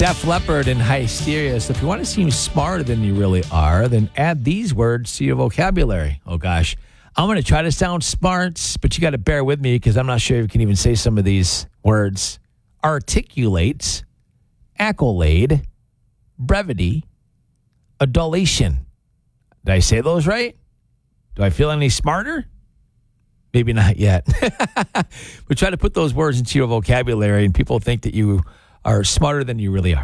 Def Leppard and Hysteria. So if you want to seem smarter than you really are, then add these words to your vocabulary. Oh, gosh. I'm going to try to sound smart, but you got to bear with me because I'm not sure if you can even say some of these words. Articulate, accolade, brevity, adulation. Did I say those right? Do I feel any smarter? Maybe not yet. But try to put those words into your vocabulary, and people think that you are smarter than you really are.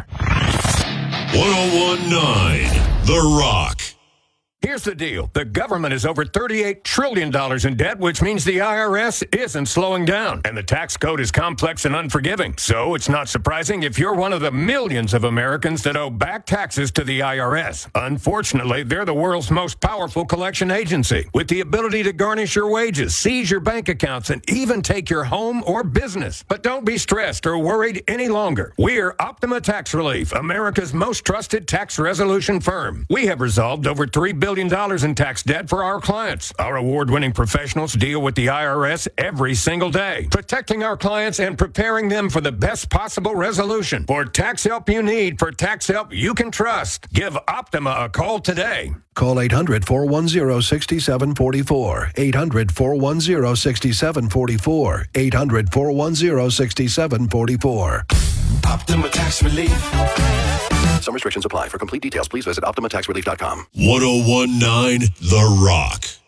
1019 The Rock. Here's the deal. The government is over $38 trillion in debt, which means the IRS isn't slowing down. And the tax code is complex and unforgiving. So it's not surprising if you're one of the millions of Americans that owe back taxes to the IRS. Unfortunately, they're the world's most powerful collection agency, with the ability to garnish your wages, seize your bank accounts, and even take your home or business. But don't be stressed or worried any longer. We're Optima Tax Relief, America's most trusted tax resolution firm. We have resolved over $3 billion in tax debt for our clients. Our award-winning professionals deal with the IRS every single day, protecting our clients and preparing them for the best possible resolution. For tax help you need, for tax help you can trust, give Optima a call today. Call 800-410-6744. 800-410-6744. 800-410-6744. Optima Tax Relief. Some restrictions apply. For complete details, please visit OptimaTaxRelief.com. 1019 The Rock.